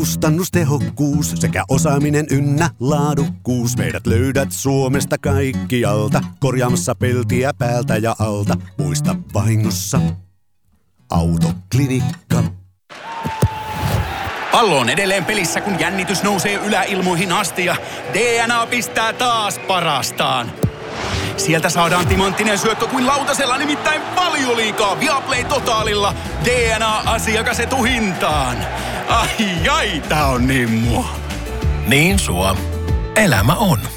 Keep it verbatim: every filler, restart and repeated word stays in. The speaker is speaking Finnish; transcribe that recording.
kustannustehokkuus sekä osaaminen ynnä laadukkuus. Meidät löydät Suomesta kaikkialta, korjaamassa peltiä päältä ja alta. Muista vahingossa, Autoklinikka. Pallo on edelleen pelissä, kun jännitys nousee yläilmoihin asti ja D N A pistää taas parastaan. Sieltä saadaan timanttinen syöttö kuin lautasella, nimittäin Valioliigaa Viaplay Totaalilla. D N A-asiakas etuhintaan. Ai ai, tää on niin mua. Niin sua. Elämä on.